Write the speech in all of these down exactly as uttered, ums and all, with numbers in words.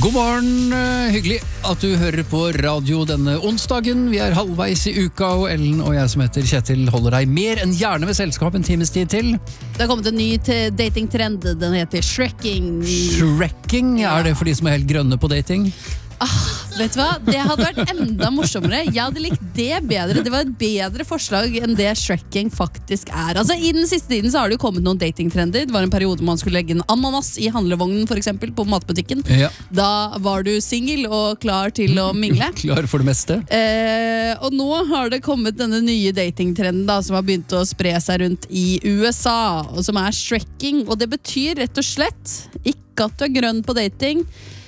God morgen, hyggelig at du hører på radio denne onsdagen. Vi er halvveis i uka, og Ellen og jeg som heter Kjetil holder deg mer enn gjerne ved selskap en times tid til. Det har kommet en ny datingtrend, den heter shrekking. Shrekking, er det for de som er helt grønne på dating? Ah, vet du hva? Det hadde vært enda morsommere. Jeg hadde likt det bedre. Det var et bedre forslag enn det shrekking faktisk er. Altså, i den siste tiden så har det jo kommet noen datingtrender. Det var en periode man skulle legge en ananas i handlevognen, for eksempel, på matbutikken. Ja. Da var du single og klar til å mingle. Klar for det meste. Eh, og nå har det kommet denne nye datingtrenden da, som har begynt å spre seg rundt i U S A, og som er shrekking. Og det betyr rett og slett ikke at du er grønn på dating,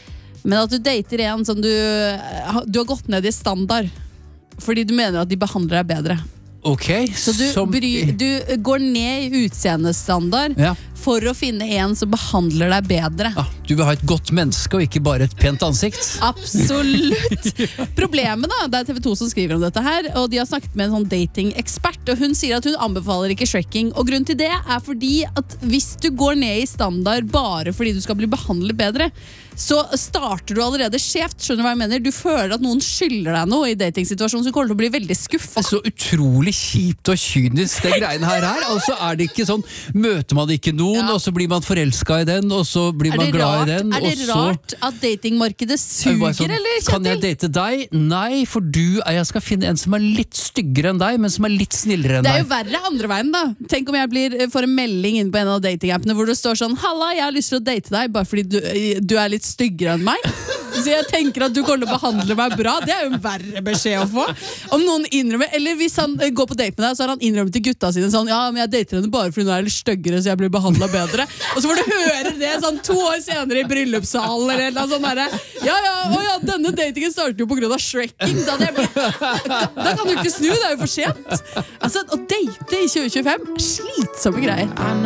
men at du dater en som du, du har gått ned i standard fordi du mener at de behandler deg bedre. Ok, så du, som... bry, du går ned i utseendestandard ja. For å finne en som behandler deg bedre. Ah, du vil ha et godt menneske og ikke bare et pent ansikt. Absolutt. Problemet da, det er T V to som skriver om dette her, og de har snakket med en sånn dating-ekspert, og hun sier at hun anbefaler ikke shrekking, og grunnen til det er fordi at hvis du går ned i standard bare fordi du skal bli behandlet bedre, så starter du allerede skjevt, skjønner du hva jeg mener? Du føler at noen skylder deg noe i datingsituasjonen, så du kommer til å bli veldig skuffet. Så utrolig kjipt og kynisk det greiene her er. Altså er det ikke sånn, møter man ikke noen, ja. Og så blir man forelsket i den, og så blir man glad rart? I den. Er det og så... rart at datingmarkedet suger, sånn, eller? Kan jeg date deg? Nei, for du, jeg skal finne en som er litt styggere enn deg, men som er litt snillere enn deg. Det er jo verre andre veien da. Tenk om jeg blir, får en melding inn på en av datingappene hvor det står sånn, halla, jeg har lyst til å date deg, bare fordi du, du er litt styggere enn meg. Så jeg tenker at du kommer til å behandle meg bra. Det er jo en verre beskjed å få. Om noen innrømmer, eller hvis han går på date med deg, så har han innrømmet til gutta sine sånn, ja, men jeg dater henne bare fordi hun er litt styggere, så jeg blir behandlet bedre. Og så får du høre det sånn to år senere i bryllupssalen eller noe sånt der. Ja, ja, å ja, denne datingen starter jo på grunn av shrekking. Da, det blir, da kan du ikke snu, det er jo for sent. Altså, å date i tjue tjuefem, slitsomme greier.